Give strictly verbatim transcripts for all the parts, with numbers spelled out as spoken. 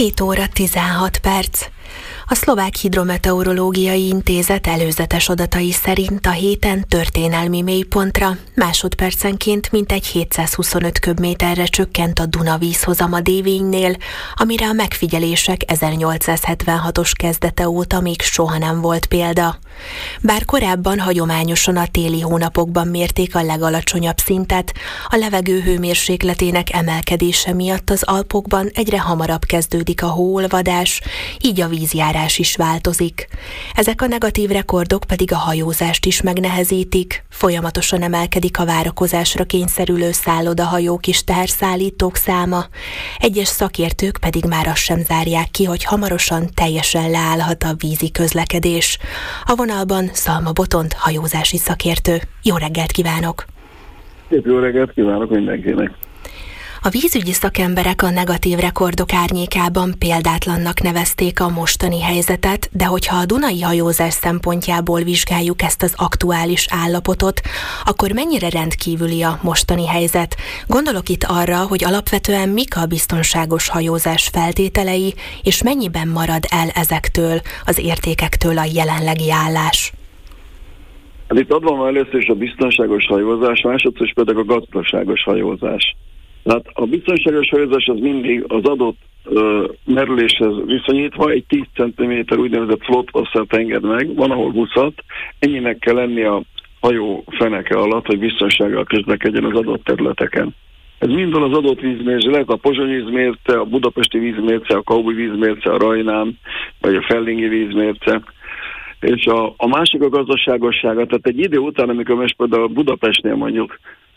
hét óra tizenhat perc. A Szlovák Hidrometeorológiai Intézet előzetes adatai szerint a héten történelmi mélypontra másodpercenként mintegy hétszázhuszonöt köbméterre csökkent a Duna vízhozama Dévénynél, amire a megfigyelések ezernyolcszázhetvenhatos kezdete óta még soha nem volt példa. Bár korábban hagyományosan a téli hónapokban mérték a legalacsonyabb szintet, a levegő hőmérsékletének emelkedése miatt az Alpokban egyre hamarabb kezdődik a hóolvadás, így a vízjárás is változik. Ezek a negatív rekordok pedig a hajózást is megnehezítik, folyamatosan emelkedik a várakozásra kényszerülő szállodahajók és teherszállítók száma. Egyes szakértők pedig már azt sem zárják ki, hogy hamarosan teljesen leállhat a vízi közlekedés. A vonalban Szalma Botont, hajózási szakértő. Jó reggelt kívánok! Szép jó reggelt kívánok mindenkinek! A vízügyi szakemberek a negatív rekordok árnyékában példátlannak nevezték a mostani helyzetet, de hogyha a dunai hajózás szempontjából vizsgáljuk ezt az aktuális állapotot, akkor mennyire rendkívüli a mostani helyzet? Gondolok itt arra, hogy alapvetően mik a biztonságos hajózás feltételei, és mennyiben marad el ezektől, az értékektől a jelenlegi állás? Hát itt adva van először is a biztonságos hajózás, másodszor is pedig a gazdaságos hajózás. Tehát a biztonságos hajózás az mindig az adott uh, merüléshez viszonyítva egy tíz centiméter úgynevezett floatwassert enged meg, van ahol húszat, ennyinek kell lenni a hajó feneke alatt, hogy biztonsággal közlekedjen az adott területeken. Ez mindon az adott vízmérce, lehet a pozsonyi vízmérce, a budapesti vízmérce, a kaubi vízmérce, a Rajnán, vagy a fellingi vízmérce. És a, a másik a gazdaságossága, tehát egy idő után, amikor most például Budapestnél mondjuk,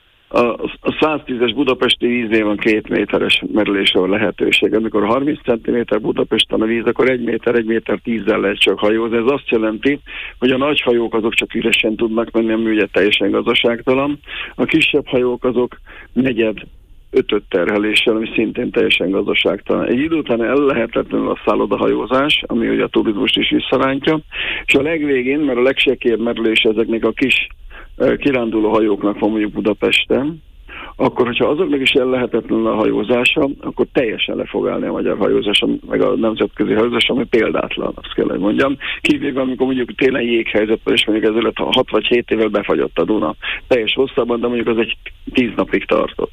a száztízes budapesti víznél van két méteres merülésre a lehetőség. Amikor harminc centiméter Budapesten a víz, akkor egy méter, egy méter tízzel lehet csak hajózni. Ez azt jelenti, hogy a nagy hajók azok csak üresen tudnak menni, ami ugye teljesen gazdaságtalan. A kisebb hajók azok negyed, ötöt terheléssel, ami szintén teljesen gazdaságtalan. Egy idő után ellehetetlenül a szállodahajózás, ami ugye a turizmust is visszarántja, és a legvégén, mert a legsekélyebb merülés ezeknek a kis kiránduló hajóknak van mondjuk Budapesten, akkor, hogyha azoknak is ellehetetlenül a hajózása, akkor teljesen le fog állni a magyar hajózás, meg a nemzetközi hajózás, ami példátlan, azt kell, hogy mondjam. Kivéve, amikor mondjuk télen jéghelyzetben, és mondjuk ezelőtt hat vagy hét évvel befagyott a Duna. Teljes hosszabban, de mondjuk az egy tíz napig tartott.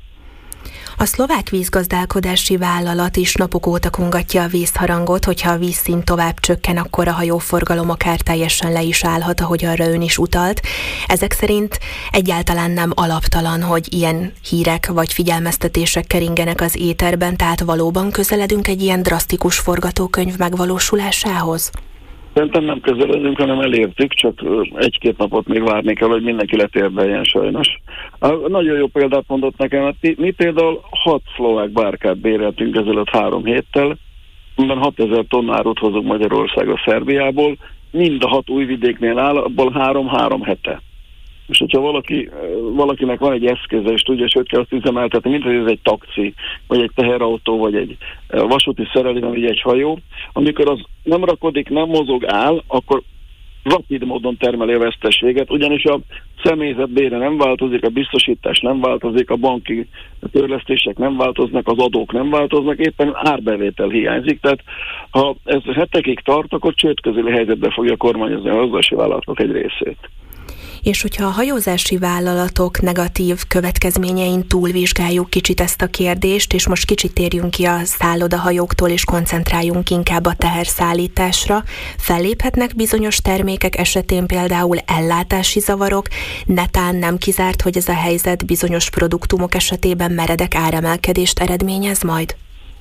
A szlovák vízgazdálkodási vállalat is napok óta kongatja a vészharangot, hogyha a vízszint tovább csökken, akkor a hajóforgalom akár teljesen le is állhat, ahogy arra ön is utalt. Ezek szerint egyáltalán nem alaptalan, hogy ilyen hírek vagy figyelmeztetések keringenek az éterben, tehát valóban közeledünk egy ilyen drasztikus forgatókönyv megvalósulásához? Szerintem nem közeledünk, hanem elértük, csak egy-két napot még várni kell, hogy mindenki letérdeljen sajnos. Nagyon jó példát mondott nekem, hogy mi például hat szlovák bárkát béreltünk ezelőtt három héttel, amiben hatezer tonnárút hozunk Magyarországra Szerbiából, mind a hat újvidéknél áll, abból három-három hete. És hogyha valaki, valakinek van egy eszköze, és tudja, hogy kell azt üzemeltetni, mint hogy ez egy taxi, vagy egy teherautó, vagy egy vasúti szerelvény, vagy egy hajó, amikor az nem rakodik, nem mozog, áll, akkor rapid módon termeli a veszteséget, ugyanis a személyzet bére nem változik, a biztosítás nem változik, a banki törlesztések nem változnak, az adók nem változnak, éppen árbevétel hiányzik, tehát ha ez hetekig tart, akkor csődközeli helyzetbe fogja kormányozni a hajózási vállalatok egy részét. És hogyha a hajózási vállalatok negatív következményein túlvizsgáljuk kicsit ezt a kérdést, és most kicsit térjünk ki a szállodahajóktól, és koncentráljunk inkább a teherszállításra, felléphetnek bizonyos termékek esetén például ellátási zavarok, netán nem kizárt, hogy ez a helyzet bizonyos produktumok esetében meredek áremelkedést eredményez majd?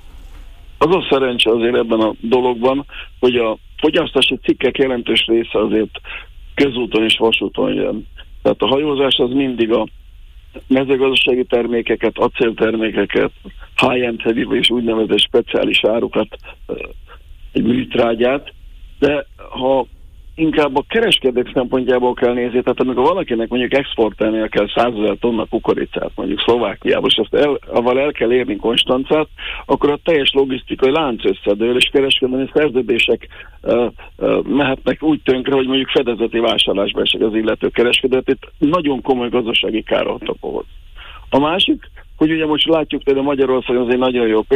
Az a szerencse azért ebben a dologban, hogy a fogyasztási cikkek jelentős része azért közúton és vasúton jön. Tehát a hajózás az mindig a mezőgazdasági termékeket, acéltermékeket, high-end heavy és úgynevezett speciális árukat, egy műtrágyát, de ha inkább a kereskedők szempontjából kell nézni, tehát amikor valakinek mondjuk exportálnia kell százezer tonna kukoricát, mondjuk Szlovákiába, és azt el, avval el kell érni Konstancát, akkor a teljes logisztikai lánc összedől, és kereskedelmi szerződések uh, uh, mehetnek úgy tönkre, hogy mondjuk fedezeti vásárlásba esik az illető kereskedőt, itt nagyon komoly gazdasági károt okoz. A másik, hogy ugye most látjuk, hogy Magyarországon az egy nagyon jó